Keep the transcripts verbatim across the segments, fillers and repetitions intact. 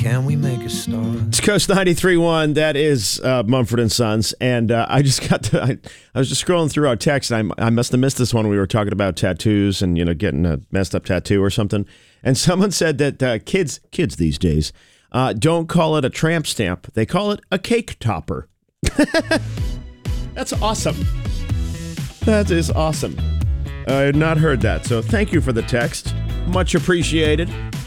can we make a start? It's Coast ninety-three point one. That is uh, Mumford and Sons. And uh, I just got to, I, I was just scrolling through our text, and I, I must have missed this one. We were talking about tattoos and, you know, getting a messed up tattoo or something. And someone said that uh, kids, kids these days, uh, don't call it a tramp stamp. They call it a cake topper. That's awesome. That is awesome. I had not heard that. So thank you for the text. Much appreciated.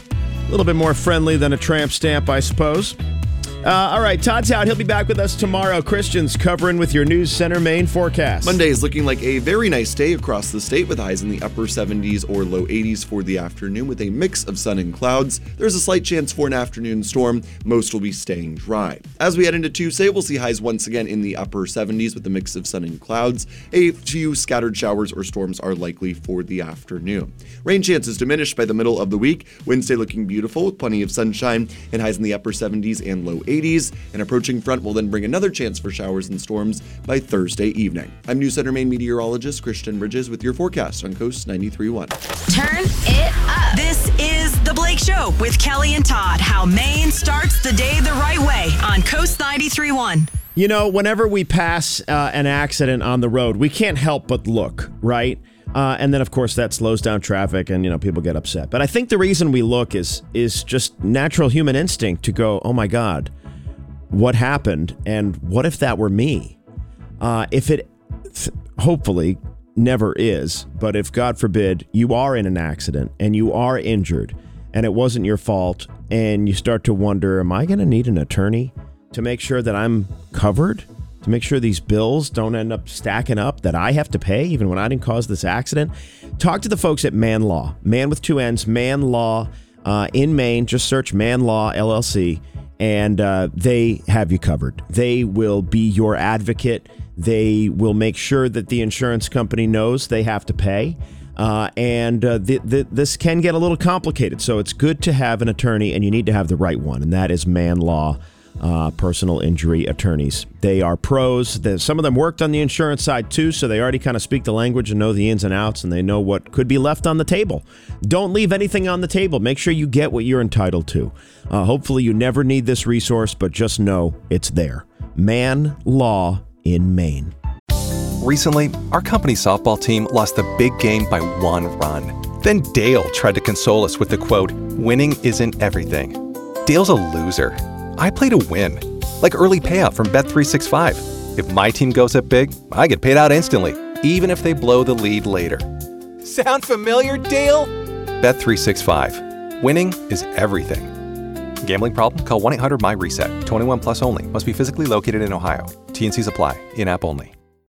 A little bit more friendly than a tramp stamp, I suppose. Uh, all right, Todd's out. He'll be back with us tomorrow. Christian's covering with your News Center Maine forecast. Monday is looking like a very nice day across the state with highs in the upper seventies or low eighties for the afternoon with a mix of sun and clouds. There's a slight chance for an afternoon storm. Most will be staying dry. As we head into Tuesday, we'll see highs once again in the upper seventies with a mix of sun and clouds. A few scattered showers or storms are likely for the afternoon. Rain chances diminished by the middle of the week. Wednesday looking beautiful with plenty of sunshine and highs in the upper seventies and low eighties. An approaching front will then bring another chance for showers and storms by Thursday evening. I'm News Center Maine meteorologist Christian Bridges with your forecast on Coast ninety-three point one. Turn it up. This is The Blake Show with Kelly and Todd. How Maine starts the day the right way on Coast ninety-three point one. You know, whenever we pass uh, an accident on the road, we can't help but look, right? Uh, and then, of course, that slows down traffic and, you know, people get upset. But I think the reason we look is is just natural human instinct to go, oh, my God, what happened? And what if that were me? Uh, if it th- hopefully never is, but if, God forbid, you are in an accident and you are injured and it wasn't your fault and you start to wonder, am I going to need an attorney to make sure that I'm covered? To make sure these bills don't end up stacking up that I have to pay even when I didn't cause this accident? Talk to the folks at Man Law. Man with two N's, Man Law uh, in Maine. Just search Man Law L L C and uh, they have you covered. They will be your advocate. They will make sure that the insurance company knows they have to pay. Uh, and uh, th- th- this can get a little complicated. So it's good to have an attorney, and you need to have the right one. And that is Man Law. Uh, personal injury attorneys. They are pros. They, some of them worked on the insurance side too, so they already kind of speak the language and know the ins and outs, and they know what could be left on the table. Don't leave anything on the table. Make sure you get what you're entitled to. Uh, hopefully you never need this resource, but just know it's there. Man Law in Maine. Recently, our company softball team lost the big game by one run. Then Dale tried to console us with the quote, "Winning isn't everything." Dale's a loser. I play to win, like early payout from Bet three sixty-five. If my team goes up big, I get paid out instantly, even if they blow the lead later. Sound familiar, Dale? Bet three sixty-five. Winning is everything. Gambling problem? Call one eight hundred M Y reset. twenty-one plus only. Must be physically located in Ohio. T and Cs apply. In-app only.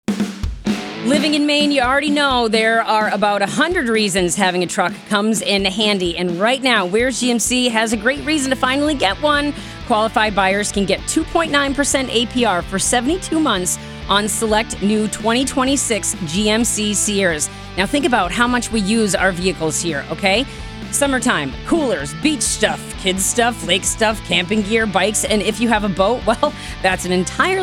Living in Maine, you already know there are about one hundred reasons having a truck comes in handy. And right now, Weir's G M C has a great reason to finally get one. Qualified buyers can get two point nine percent A P R for seventy-two months on select new twenty twenty-six G M C Sierras. Now think about how much we use our vehicles here, okay? Summertime, coolers, beach stuff, kids stuff, lake stuff, camping gear, bikes, and if you have a boat, well, that's an entire